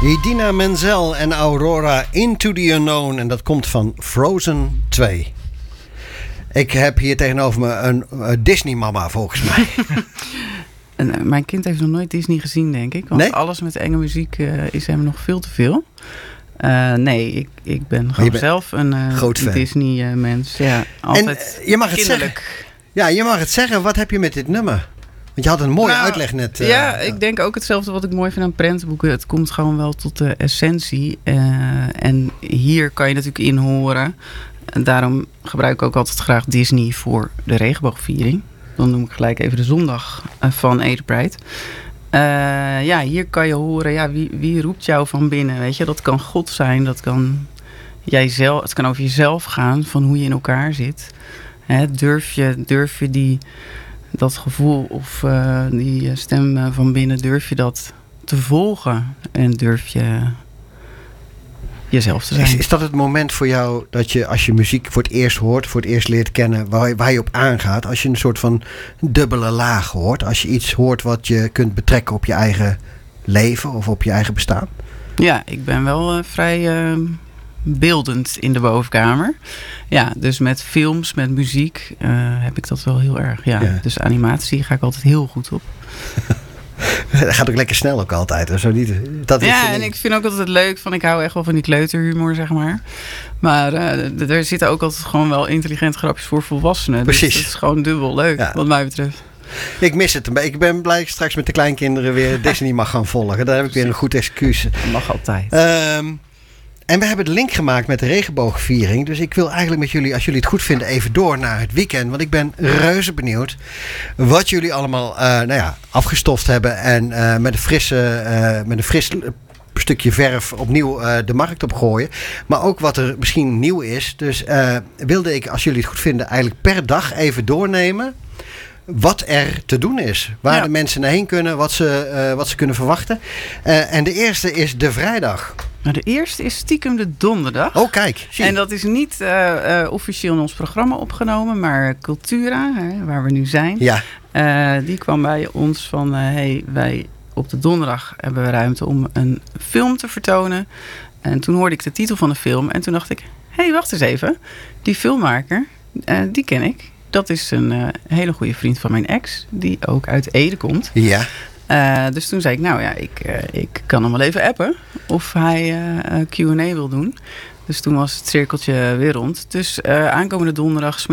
Idina Menzel en Aurora Into the Unknown. En dat komt van Frozen 2. Ik heb hier tegenover me een Disney-mama, volgens mij. Mijn kind heeft nog nooit Disney gezien, denk ik. Want nee? Alles met enge muziek is hem nog veel te veel. Nee, ik ben gewoon zelf een Disney-mens. Ja, altijd en je mag kinderlijk. Het zeggen. Ja, je mag het zeggen. Wat heb je met dit nummer? Want je had een mooie uitleg net. Ik denk ook hetzelfde wat ik mooi vind aan prentenboeken. Het komt gewoon wel tot de essentie. En hier kan je natuurlijk in horen. En daarom gebruik ik ook altijd graag Disney voor de regenboogviering. Dan noem ik gelijk even de zondag van Ede Pride. Hier kan je horen, wie roept jou van binnen, weet je. Dat kan God zijn, dat kan jijzelf, het kan over jezelf gaan, van hoe je in elkaar zit. Durf je dat gevoel of die stem van binnen, durf je dat te volgen? En durf je jezelf te zijn? Is dat het moment voor jou dat je, als je muziek voor het eerst hoort, voor het eerst leert kennen, waar je op aangaat, als je een soort van dubbele laag hoort, als je iets hoort wat je kunt betrekken op je eigen leven of op je eigen bestaan? Ja, ik ben wel vrij beeldend in de bovenkamer. Ja, dus met films, met muziek heb ik dat wel heel erg. Ja. Dus animatie ga ik altijd heel goed op. Dat gaat ook lekker snel ook altijd. Zo niet, en ik vind ook altijd leuk ik hou echt wel van die kleuterhumor, zeg maar. Maar er zitten ook altijd gewoon wel intelligente grapjes voor volwassenen. Precies. Dus het is gewoon dubbel leuk, wat mij betreft. Ik mis het. Ik ben blij dat ik straks met de kleinkinderen weer Disney mag gaan volgen. Daar heb ik weer een goed excuus. Dat mag altijd. En we hebben de link gemaakt met de regenboogviering. Dus ik wil eigenlijk met jullie, als jullie het goed vinden, even door naar het weekend. Want ik ben reuze benieuwd wat jullie allemaal afgestoft hebben. En met een fris stukje verf opnieuw de markt op gooien. Maar ook wat er misschien nieuw is. Dus wilde ik, als jullie het goed vinden, eigenlijk per dag even doornemen wat er te doen is. Waar de mensen naar heen kunnen, wat ze kunnen verwachten. En de eerste is de vrijdag. Nou, de eerste is stiekem de donderdag. Oh, kijk. Zie. En dat is niet officieel in ons programma opgenomen, maar Cultura, waar we nu zijn. Ja. Die kwam bij ons van, wij op de donderdag hebben we ruimte om een film te vertonen. En toen hoorde ik de titel van de film en toen dacht ik, wacht eens even. Die filmmaker, die ken ik. Dat is een hele goede vriend van mijn ex, die ook uit Ede komt. Ja. Dus toen zei ik, ik kan hem wel even appen of hij Q&A wil doen. Dus toen was het cirkeltje weer rond. Dus aankomende donderdag